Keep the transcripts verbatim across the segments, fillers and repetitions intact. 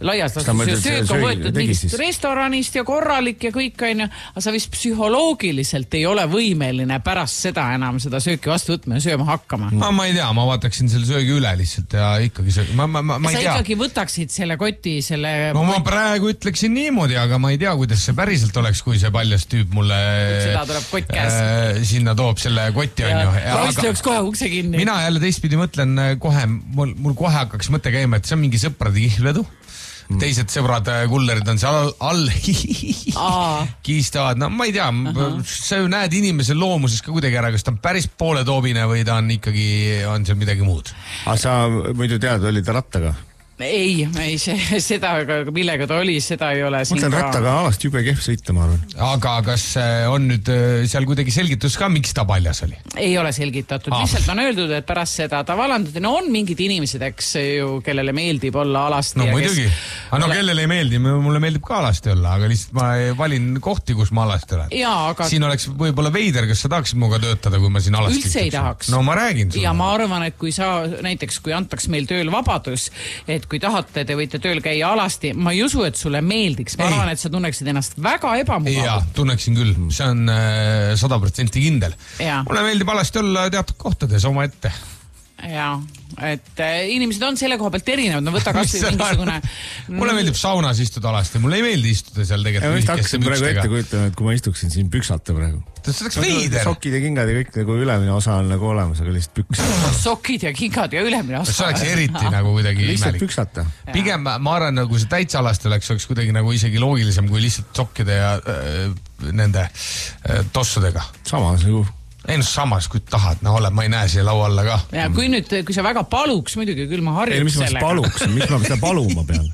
laias laastus söök on võetud mingist restoranist ja korralik ja kõik on ju, aga sa vist psühholoogiliselt ei ole võimeline pärast seda enam seda sööki vastu võtma ja sööma hakkama. Ma, ma ei tea, ma vaataksin selle söögi üle lihtsalt ja ikkagi söögi. Ma, ma, ma, ma ei sa tea. ikkagi võtaksid selle koti, selle... No ma praegu ütleksin niimoodi, aga ma ei tea, kuidas see päriselt oleks, kui see paljas tüüp mulle seda tuleb kott käes. Äh, sinna toob selle kotti on ju. Roist jooks kohe ukse kinni. Mina jälle teistpidi mõtlen kohe, mul, mul kohe hakkaks mõte käima, et see on mingi sõprade kihlvedu. Mm. Teised sõbrad kullerid on seal all, all kiistavad. No ma ei tea, sa ju näed inimese loomuses ka kuidagi ära, kas ta on päris pooletoobine või ta on ikkagi, on seal midagi muud. Aga sa muidu tead, oli ta rattaga? Ei, ei see, seda, millega ta oli, seda ei ole. Mõtlen rattaga alast jube kehv sõita, ma arvan. Aga kas on nüüd seal kuidagi selgitus ka, miks ta paljas oli? Ei ole selgitatud. Ah. Lihtsalt on öeldud, et pärast seda ta valandati. No on mingid inimesed, eks ju, kellele meeldib olla alasti. No muidugi. Kes... No kellele ei meeldi, mulle meeldib ka alasti olla, aga lihtsalt ma valin kohti, kus ma alasti olen. Jaa, aga... Siin oleks võib-olla veider, kas sa tahaksid muga töötada, kui ma siin alasti üldse ei tahaks. No ma räägin sulle. Ja ma arvan, et kui sa näiteks, kui antaks meil tööl vabadus, et kui tahate, te võite tööl käia alasti, ma ei usu, et sulle meeldiks. Ma ei. arvan, et sa tunneksid ennast väga ebamugavalt. Jaa, tunneksin küll. See on sada protsenti kindel. Ja. Mulle meeldib alasti olla teatud kohtades oma ette. Jaa, et äh, inimesed on selle koha pealt erinevad. No võta kas või mingisugune... Mulle meeldib saunas istuda alasti. Mulle ei meeldi istuda seal tegelikult. Ja ma hakkasin praegu ette kujutama, et kui ma istuksin siin püksata praegu. See oleks veider. Sokid ja kingad ja kõik nagu ülemine osa on nagu olemas, aga lihtsalt püks. Sokid ja kingad ja ülemine osa. See oleks eriti nagu kuidagi lihtsalt imelik. Püksata. Pigem ma arvan, kui see täitsa alasti oleks, oleks kuidagi nagu isegi loogilisem kui lihtsalt sokkide ja äh, nende äh, tossudega. Samas nagu... Ei no samas, kui tahad, no ole, ma ei näe siia laua alla ka. Ja kui nüüd, kui sa väga paluks, muidugi küll ma harjuks ei, mis sellega. Mis ma paluks, mis ma seda paluma pean?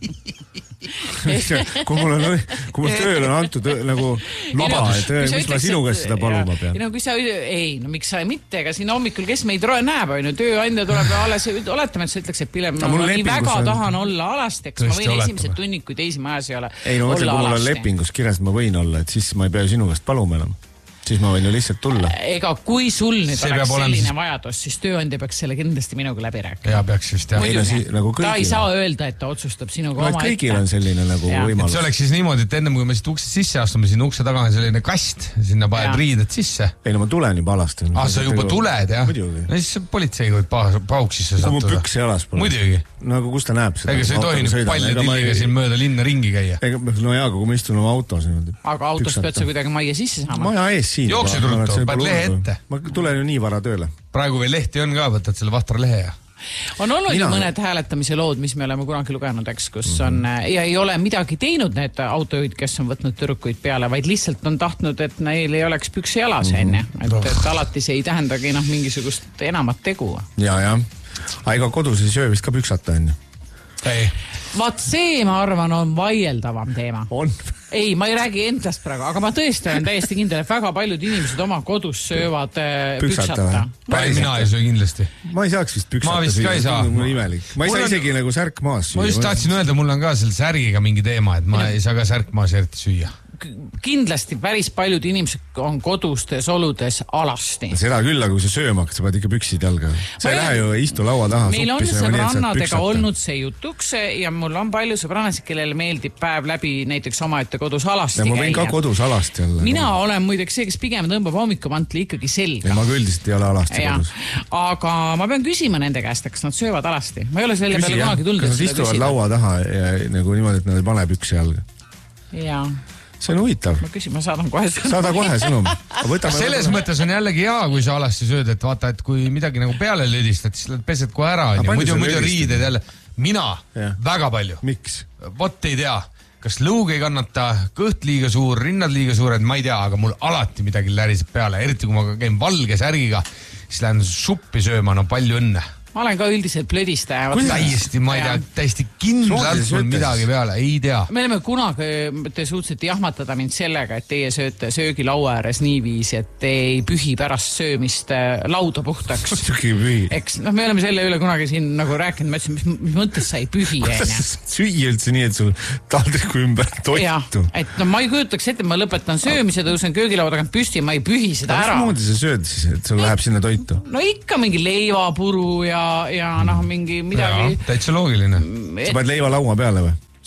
kui mul on, kui mul tööl on antud nagu luba, et mis ma sinu käest seda paluma pean? No, kui sa, ei, no miks sa mitte, ega siin hommikul, kes meid näeb, on ju, tööandja tuleb ja alles, oletame, et sa ütleks, et Pille, ma nii väga on... tahan olla alasteks, ma võin esimesed tunnid, kui teisi majas ei ole. Ei, no mõtle, kui mul on lepingus kirjas, ma võin olla, et siis ma ei pea sinu käest paluma enam. Siis ma võin ju lihtsalt tulla. Ega kui sul nüüd see oleks selline siis... vajadus, siis tööandja peaks selle kindlasti minuga läbi rääkima. Ja peaks vist jah. Muidugi, si nagu ta ei saa öelda, et ta otsustab sinuga no, oma ette. Kõigil on selline nagu ja. võimalus. See oleks siis niimoodi, et ennem kui me siit ukse sisse astume, siin ukse taga on selline kast, sinna paned riided sisse. Ei no ma tulen juba alast. Ah, sa juba tuled, jah? Muidugi. No siis politsei võib pauks sisse sattuda. Kui mu püks jalas pole. Muidugi. No aga kus ta näeb seda? Ega sa ei tohi nüüd palli tilliga siin mööda linna ringi käia. Ega, no jaa, kui ma istun oma autos. Aga autos pead sa kuidagi maia sisse saama. Maja ees siin. Jooksid ruttu, paned lehe ette. Ma tulen ju nii vara tööle. Praegu veel lehti on ka, võtad selle vahtra lehe ja... On olnud Mina... ju mõned hääletamise lood, mis me oleme kunagi lugenud, eks, kus on, ja ei ole midagi teinud need autojuhid, kes on võtnud tüdrukuid peale, vaid lihtsalt on tahtnud, et neil ei oleks püksi jalas enne. Et, et alati see ei tähendagi noh, mingisugust enamat tegu. Ja, ja. Aga kodus ei söö vist ka püksata enne. Ei. Vaat see, ma arvan, on vaieldavam teema. On. Ei, ma ei räägi endast praegu, aga ma tõesti olen täiesti kindel, et väga paljud inimesed oma kodus söövad püksata. püksata. Mina ei söö kindlasti. Ma ei saaks vist püksata. Ma vist ka ei saa. Mul on imelik. Ma ei saa isegi nagu särk maas süüa. Ma just tahtsin öelda, mul on ka selle särgiga mingi teema, et ma ei saa ka särk maas eriti süüa. Kindlasti päris paljud inimesed on kodustes oludes alasti. Seda küll, aga kui sa sööma hakkad, sa pead ikka püksid jalga. Sa ei lähe ju istu laua taha. Meil on sõbrannadega olnud see jutuks ja mul on palju sõbrannasid, kellele meeldib päev läbi näiteks omaette kodus alasti käia. Ma võin ka kodus alasti jälle. Mina olen muideks see, kes pigem tõmbab hommikumantli ikkagi selga. Ja ma küll lihtsalt ei ole alasti ja. kodus. Aga ma pean küsima nende käest, kas nad söövad alasti. Ma ei ole selle Küsi, peale kunagi tulnud. Kas nad istuvad laua taha ja nagu niimoodi, et nad ei pane püksi jalga? Jaa. See on huvitav. Ma küsin, ma saadan kohe sõnum. Saada kohe sõnum. Selles mõttes on jällegi hea, kui sa alasti sööd, et vaata, et kui midagi nagu peale lödistad, siis pesed kohe ära. Muidu, muidu riided jälle. Mina ja. Väga palju. Miks? Vot ei tea. Kas lõug ei kannata, kõht liiga suur, rinnad liiga suured, ma ei tea, aga mul alati midagi läriseb peale. Eriti kui ma käin valge särgiga, siis lähen suppi sööma, no palju õnne. Ma olen ka üldiselt plödistaja. Täiesti, ma ei tea, täiesti kindlalt mul midagi peale, ei tea. Me oleme kunagi, te suutsite jahmatada mind sellega, et teie sööte söögilaua ääres niiviisi, et te ei pühi pärast söömist lauda puhtaks. Eks, noh, me oleme selle üle kunagi siin nagu rääkinud, ma ütlesin, mis, mis mõttes sa ei pühi, enne? Süüa üldse nii, et sul taldriku ümber toitu. Ja, et no ma ei kujutaks ette, ma lõpetan söömise, tõusen köögilaua tagant püsti, ma ei pühi seda ära. Mis moodi sa sööd siis, et sul läheb sinna toitu? No ikka mingi leivapuru ja ja noh, mingi midagi... Ja, täitsa loogiline. Sa paned leiva laua peale või?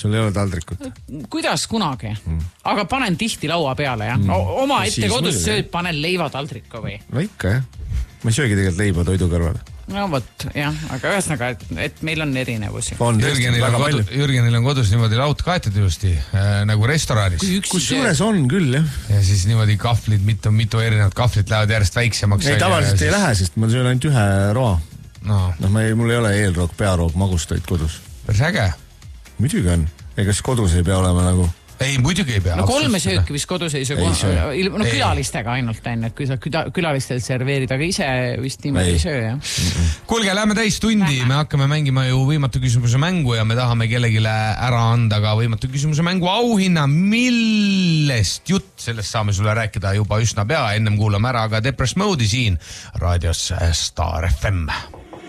sul ei ole taldrikut? Kuidas kunagi? Mm. Aga panen tihti laua peale, jah? Mm. Oma ette siis kodus sööd, panen leiva taldrikku või? No ikka, jah. Ma ei söögi tegelikult leiba toidu kõrval. No võt, jah, aga ühesõnaga, et, et meil on erinevusi. Jürgenil on, kodu, Jürgenil on kodus niimoodi laud kaetud ilusti, äh, nagu restoraanis. Kus suures on küll, jah. Ja siis niimoodi kahvlid, mitu, mitu erinevat kahvlit lähevad järjest väiksemaks. Ei, tavaliselt siis... ei lähe, sest ma söön ainult ühe roa. No, no ma ei, mul ei ole eelroog, pearoog, magustoid kodus. Päris äge. Muidugi on. Ja kas kodus ei pea olema nagu... Ei, muidugi ei pea. No kolme sööki vist kodus ei söö, ei no ei. Külalistega ainult enne, et kui sa külalistelt serveerid, aga ise vist niimoodi ei söö, jah. Kuulge, lähme täis tundi, lähme. Me hakkame mängima ju võimatu küsimuse mängu ja me tahame kellegile ära anda ka võimatu küsimuse mängu auhinna, millest jutt, sellest saame sulle rääkida juba üsna pea, ennem kuulame ära ka Depeche Mode'i siin raadios Star F M.